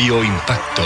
Bioimpacto.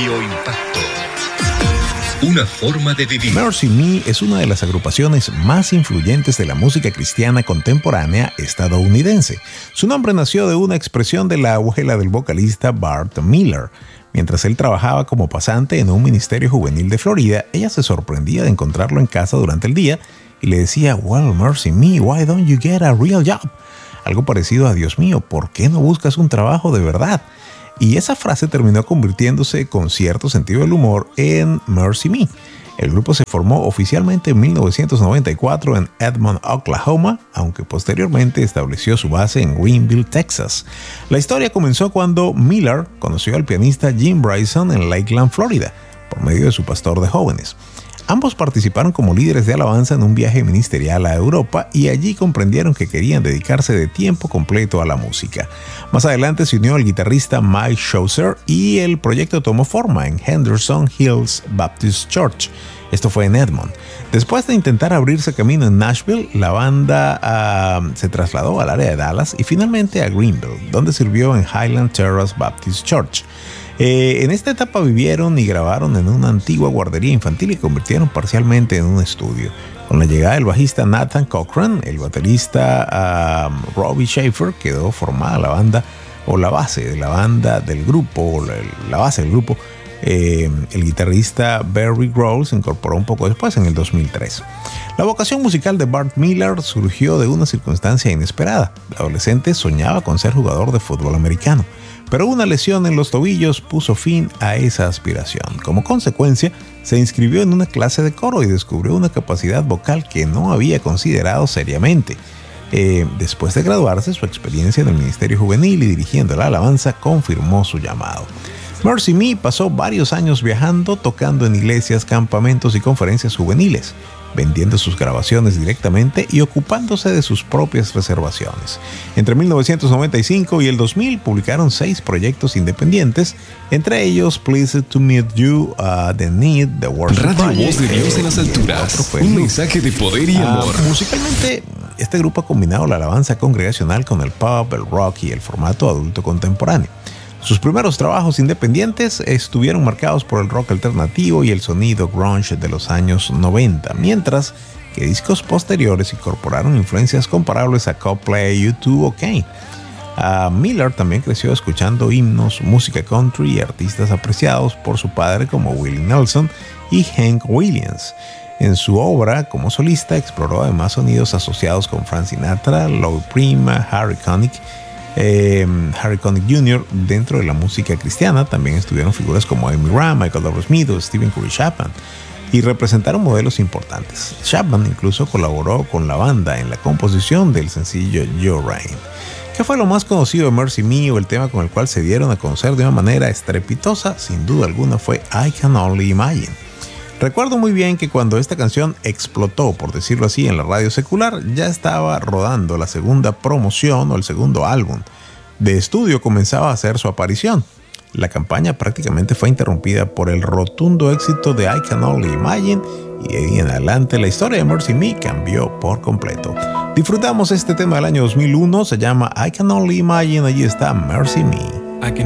Una forma de vivir. Mercy Me es una de las agrupaciones más influyentes de la música cristiana contemporánea estadounidense. Su nombre nació de una expresión de la abuela del vocalista Bart Miller. Mientras él trabajaba como pasante en un ministerio juvenil de Florida, ella se sorprendía de encontrarlo en casa durante el día y le decía, "Well, Mercy Me, why don't you get a real job?" Algo parecido a "Dios mío, ¿por qué no buscas un trabajo de verdad?" Y esa frase terminó convirtiéndose con cierto sentido del humor en Mercy Me. El grupo se formó oficialmente en 1994 en Edmond, Oklahoma, aunque posteriormente estableció su base en Greenville, Texas. La historia comenzó cuando Miller conoció al pianista Jim Bryson en Lakeland, Florida, por medio de su pastor de jóvenes. Ambos participaron como líderes de alabanza en un viaje ministerial a Europa y allí comprendieron que querían dedicarse de tiempo completo a la música. Más adelante se unió el guitarrista Mike Schlosser y el proyecto tomó forma en Henderson Hills Baptist Church. Esto fue en Edmond. Después de intentar abrirse camino en Nashville, la banda se trasladó al área de Dallas y finalmente a Greenville, donde sirvió en Highland Terrace Baptist Church. En esta etapa vivieron y grabaron en una antigua guardería infantil y convirtieron parcialmente en un estudio. Con la llegada del bajista Nathan Cochran, el baterista Robbie Schaefer, quedó formada la banda o la base de la banda del grupo, o la base del grupo. El guitarrista Barry Grohl se incorporó un poco después, en el 2003. La vocación musical de Bart Miller surgió de una circunstancia inesperada. El adolescente soñaba con ser jugador de fútbol americano, pero una lesión en los tobillos puso fin a esa aspiración. Como consecuencia, se inscribió en una clase de coro y descubrió una capacidad vocal que no había considerado seriamente. Después de graduarse, su experiencia en el ministerio juvenil y dirigiendo la alabanza confirmó su llamado. Mercy Me pasó varios años viajando, tocando en iglesias, campamentos y conferencias juveniles, vendiendo sus grabaciones directamente y ocupándose de sus propias reservaciones. Entre 1995 y el 2000 publicaron 6 proyectos independientes, entre ellos Pleased to Meet You, The Need, The Worship Radio Project, Voz de Dios en las alturas, un mensaje de poder y amor. Musicalmente, este grupo ha combinado la alabanza congregacional con el pop, el rock y el formato adulto contemporáneo. Sus primeros trabajos independientes estuvieron marcados por el rock alternativo y el sonido grunge de los años 90, mientras que discos posteriores incorporaron influencias comparables a Coldplay, U2 o Kane. Miller también creció escuchando himnos, música country y artistas apreciados por su padre como Willie Nelson y Hank Williams. En su obra como solista exploró además sonidos asociados con Frank Sinatra, Lou Prima, Harry Connick Jr. Dentro de la música cristiana también estuvieron figuras como Amy Grant, Michael W. Smith o Stephen Curry Chapman y representaron modelos importantes. Chapman incluso colaboró con la banda en la composición del sencillo Your Reign. ¿Qué fue lo más conocido de Mercy Me o el tema con el cual se dieron a conocer de una manera estrepitosa? Sin duda alguna fue I Can Only Imagine. Recuerdo muy bien que cuando esta canción explotó, por decirlo así, en la radio secular, ya estaba rodando la segunda promoción o el segundo álbum de estudio comenzaba a hacer su aparición. La campaña prácticamente fue interrumpida por el rotundo éxito de I Can Only Imagine y de ahí en adelante la historia de Mercy Me cambió por completo. Disfrutamos este tema del año 2001, se llama I Can Only Imagine, allí está Mercy Me. I can